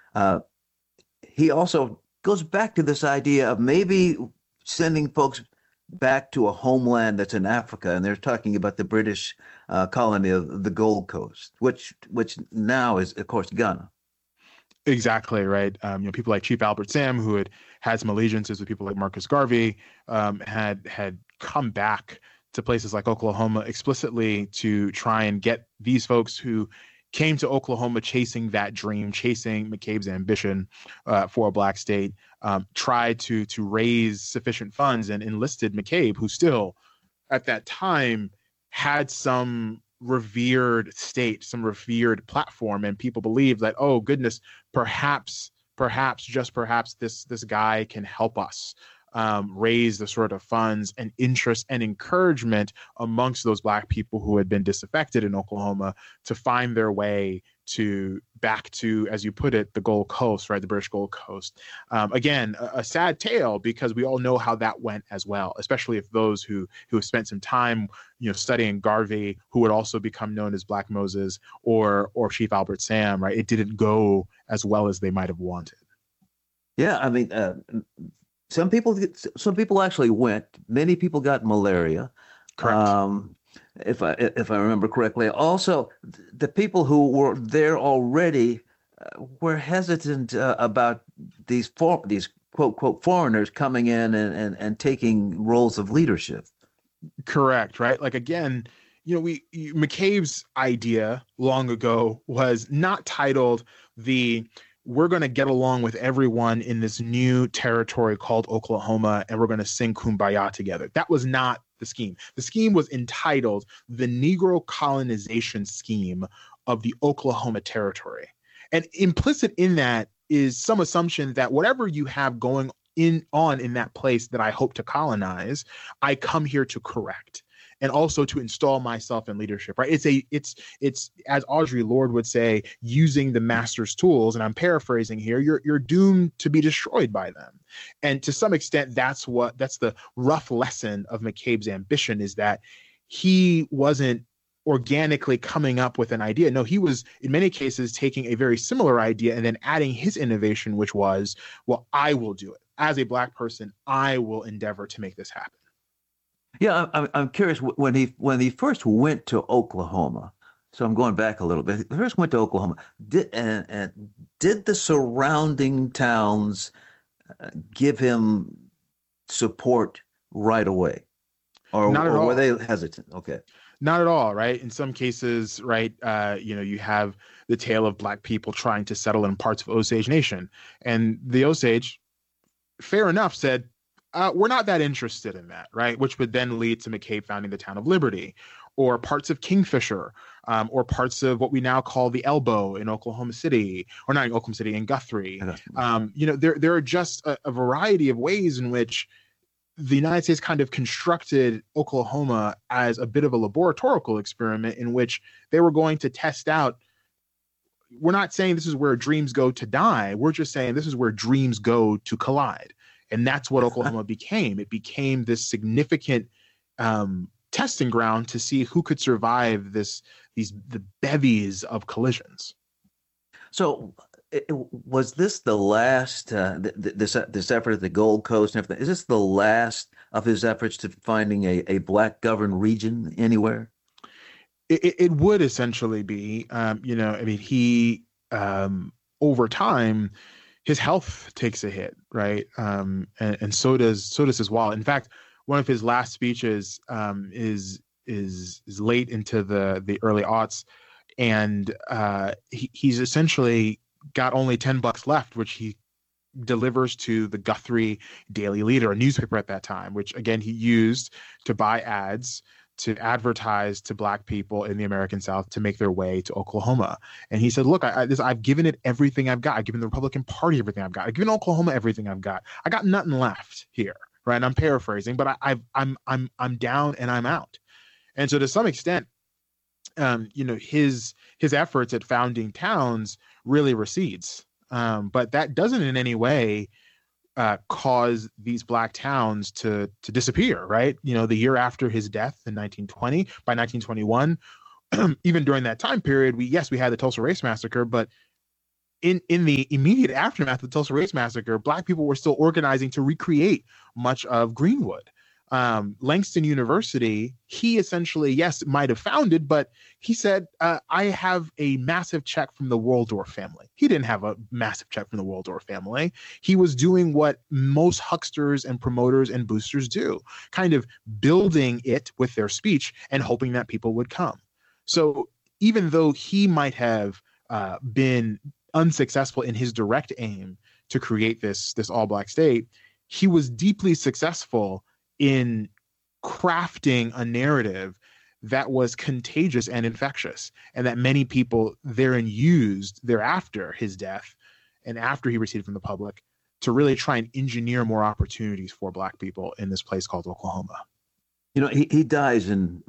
Uh, he also goes back to this idea of maybe sending folks back to a homeland that's in Africa, and they're talking about the British colony of the Gold Coast, which now is, of course, Ghana. Exactly right. People like Chief Albert Sam, who had some allegiances with people like Marcus Garvey, had come back to places like Oklahoma explicitly to try and get these folks who came to Oklahoma chasing that dream, chasing McCabe's ambition for a black state, tried to raise sufficient funds and enlisted McCabe, who still at that time had some revered state, some revered platform, and people believed that, oh goodness, perhaps, just perhaps, this guy can help us raise the sort of funds and interest and encouragement amongst those black people who had been disaffected in Oklahoma to find their way back to, as you put it, the Gold Coast, right? The British Gold Coast. Again, a sad tale, because we all know how that went as well, especially if those who have spent some time, studying Garvey, who would also become known as Black Moses, or Chief Albert Sam, right? It didn't go as well as they might have wanted. Yeah, I mean, some people actually went. Many people got malaria. Correct. If I remember correctly. Also, the people who were there already were hesitant about these quote quote foreigners coming in and taking roles of leadership. Correct. Right. Like, again, McCabe's idea long ago was not titled we're going to get along with everyone in this new territory called Oklahoma, and we're going to sing Kumbaya together. That was not the scheme. The scheme was entitled the Negro Colonization Scheme of the Oklahoma Territory. And implicit in that is some assumption that whatever you have going on in that place that I hope to colonize, I come here to correct, and also to install myself in leadership, right? It's as Audre Lorde would say, using the master's tools, and I'm paraphrasing here, you're doomed to be destroyed by them. And to some extent, that's the rough lesson of McCabe's ambition, is that he wasn't organically coming up with an idea. No, he was in many cases taking a very similar idea and then adding his innovation, which was, well, I will do it. As a Black person, I will endeavor to make this happen. Yeah, I'm curious, when he first went to Oklahoma. So I'm going back a little bit. He first went to Oklahoma. Did the surrounding towns give him support right away, or Not at all. were they hesitant? Okay. Not at all, right? In some cases, right, you have the tale of Black people trying to settle in parts of Osage Nation, and the Osage, fair enough, said, we're not that interested in that, right? Which would then lead to McCabe founding the town of Liberty, or parts of Kingfisher, or parts of what we now call the Elbow in Oklahoma City, or not in Oklahoma City, in Guthrie. There are just a variety of ways in which the United States kind of constructed Oklahoma as a bit of a laboratorial experiment in which they were going to test out. We're not saying this is where dreams go to die. We're just saying this is where dreams go to collide. And that's what Oklahoma became. It became this significant testing ground to see who could survive the bevies of collisions. So was this the last, this effort at the Gold Coast and everything, is this the last of his efforts to finding a Black governed region anywhere? It would essentially be, he, over time, his health takes a hit, right? And so does his wallet. In fact, one of his last speeches is late into the early aughts, and he's essentially got only $10 left, which he delivers to the Guthrie Daily Leader, a newspaper at that time, which again he used to buy ads to advertise to Black people in the American South to make their way to Oklahoma. And he said, look, I've given it everything I've got. I've given the Republican Party everything I've got. I've given Oklahoma everything I've got. I got nothing left here, right? And I'm paraphrasing, but I'm down and I'm out. And so to some extent, his efforts at founding towns really recedes. But that doesn't in any way cause these Black towns to disappear, right? The year after his death in 1920, by 1921, even during that time period, we had the Tulsa Race Massacre, but in the immediate aftermath of the Tulsa Race Massacre, Black people were still organizing to recreate much of Greenwood. Langston University, he essentially, yes, might have founded, but he said, I have a massive check from the Waldorf family. He didn't have a massive check from the Waldorf family. He was doing what most hucksters and promoters and boosters do, kind of building it with their speech and hoping that people would come. So even though he might have been unsuccessful in his direct aim to create this all-Black state, he was deeply successful in crafting a narrative that was contagious and infectious, and that many people therein used thereafter his death and after he receded from the public to really try and engineer more opportunities for Black people in this place called Oklahoma. You know, he dies in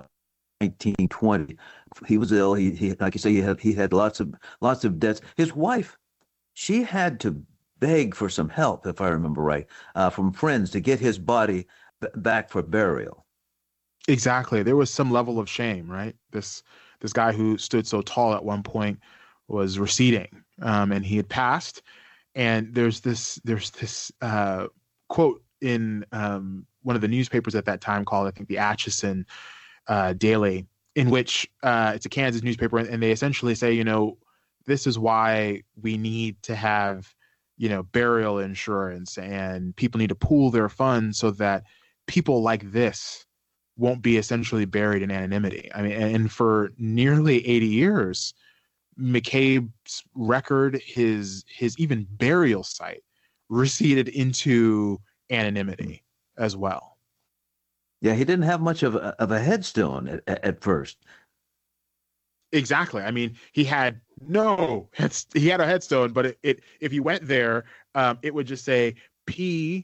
1920. He was ill. He like you say, he had lots of debts. His wife, she had to beg for some help, if I remember right, from friends to get his body back for burial. Exactly. There was some level of shame, right? This guy who stood so tall at one point was receding, and he had passed. And there's this quote in one of the newspapers at that time called, I think, the Atchison Daily, in which it's a Kansas newspaper, and they essentially say, you know, this is why we need to have, you know, burial insurance, and people need to pool their funds so that people like this won't be essentially buried in anonymity. I mean, and for nearly 80 years, McCabe's record, his even burial site, receded into anonymity as well. Yeah, he didn't have much of a headstone at first. Exactly. I mean, he had a headstone, but it if you went there, it would just say P.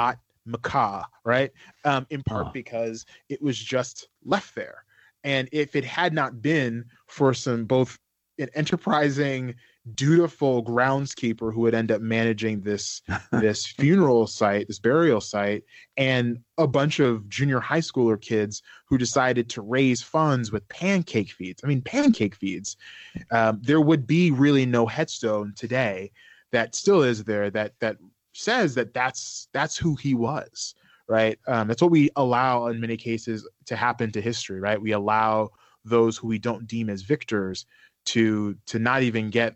McCaw, right? In part because it was just left there. And if it had not been for some both an enterprising, dutiful groundskeeper who would end up managing this funeral site, this burial site, and a bunch of junior high schooler kids who decided to raise funds with pancake feeds. I mean, pancake feeds. There would be really no headstone today that still is there that says that's who he was, right? That's what we allow in many cases to happen to history, right? We allow those who we don't deem as victors to not even get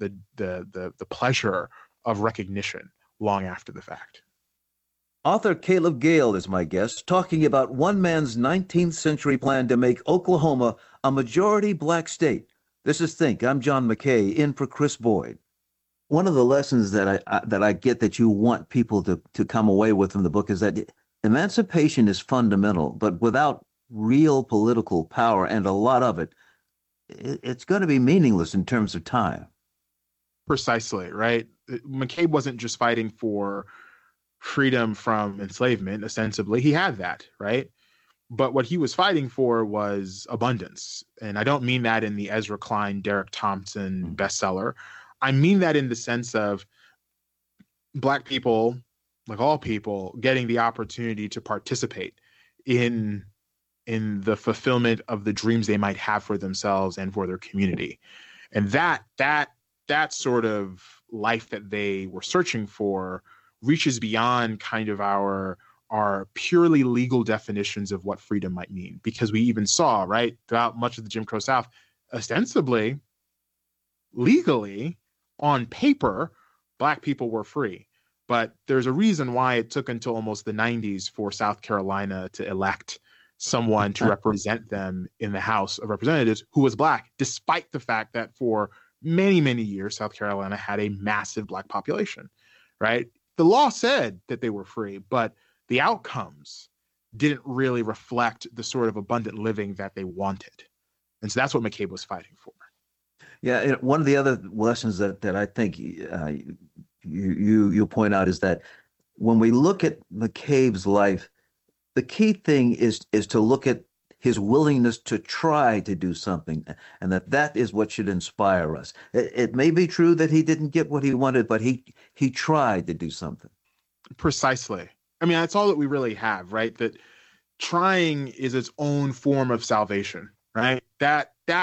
the pleasure of recognition long after the fact. Author Caleb Gale is my guest, talking about one man's 19th century plan to make Oklahoma a majority Black state. This is Think. I'm John McKay, in for Chris Boyd. One of the lessons that I get that you want people to come away with from the book is that emancipation is fundamental, but without real political power, and a lot of it, it's going to be meaningless in terms of time. Precisely, right? McCabe wasn't just fighting for freedom from enslavement, ostensibly. He had that, right? But what he was fighting for was abundance. And I don't mean that in the Ezra Klein, Derek Thompson bestseller. I mean that in the sense of Black people, like all people, getting the opportunity to participate in the fulfillment of the dreams they might have for themselves and for their community. And that sort of life that they were searching for reaches beyond kind of our purely legal definitions of what freedom might mean. Because we even saw, right, throughout much of the Jim Crow South, ostensibly, legally, on paper, Black people were free. But there's a reason why it took until almost the 90s for South Carolina to elect someone to represent them in the House of Representatives who was Black, despite the fact that for many, many years, South Carolina had a massive Black population, right? The law said that they were free, but the outcomes didn't really reflect the sort of abundant living that they wanted. And so that's what McCabe was fighting for. Yeah, one of the other lessons that I think you point out is that when we look at McCabe's life, the key thing is to look at his willingness to try to do something, and that is what should inspire us. It may be true that he didn't get what he wanted, but he tried to do something. Precisely. I mean, that's all that we really have, right? That trying is its own form of salvation, right? That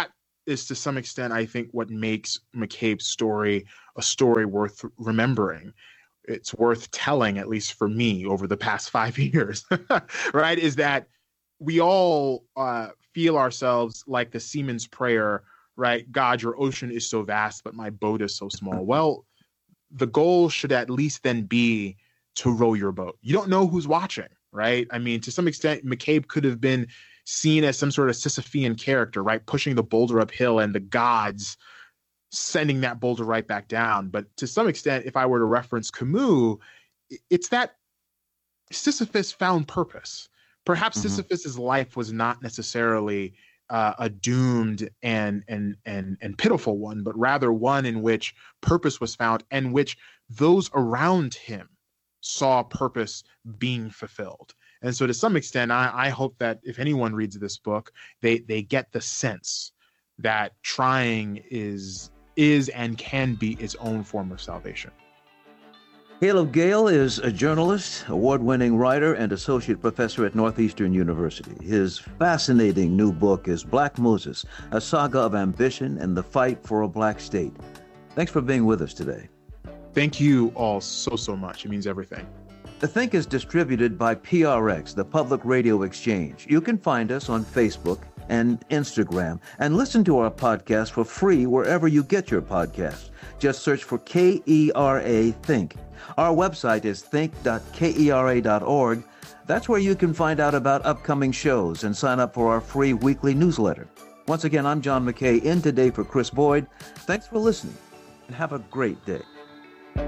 is to some extent, I think, what makes McCabe's story a story worth remembering. It's worth telling, at least for me, over the past 5 years, right? Is that we all feel ourselves like the seaman's prayer, right? God, your ocean is so vast, but my boat is so small. Well, the goal should at least then be to row your boat. You don't know who's watching, right? I mean, to some extent, McCabe could have been seen as some sort of Sisyphean character, right? Pushing the boulder uphill and the gods sending that boulder right back down. But to some extent, if I were to reference Camus, it's that Sisyphus found purpose. Perhaps Sisyphus's life was not necessarily a doomed and pitiful one, but rather one in which purpose was found and which those around him saw purpose being fulfilled. And so to some extent, I hope that if anyone reads this book, they get the sense that trying is and can be its own form of salvation. Caleb Gale is a journalist, award-winning writer, and associate professor at Northeastern University. His fascinating new book is Black Moses, a saga of ambition and the fight for a black state. Thanks for being with us today. Thank you all so much. It means everything. The Think is distributed by PRX, the Public Radio Exchange. You can find us on Facebook and Instagram and listen to our podcast for free wherever you get your podcasts. Just search for KERA Think. Our website is think.kera.org. That's where you can find out about upcoming shows and sign up for our free weekly newsletter. Once again, I'm John McKay, in today for Chris Boyd. Thanks for listening, and have a great day.